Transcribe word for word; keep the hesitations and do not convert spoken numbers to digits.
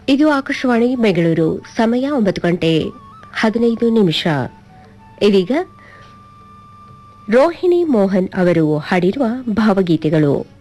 ಇದು ಆಕಾಶವಾಣಿ ಬೆಂಗಳೂರು. ಸಮಯ ಒಂಬತ್ತು ಗಂಟೆ ಹದಿನೈದು ನಿಮಿಷ. ಇದೀಗ ರೋಹಿಣಿ ಮೋಹನ್ ಅವರು ಹಾಡಿರುವ ಭಾವಗೀತೆಗಳು.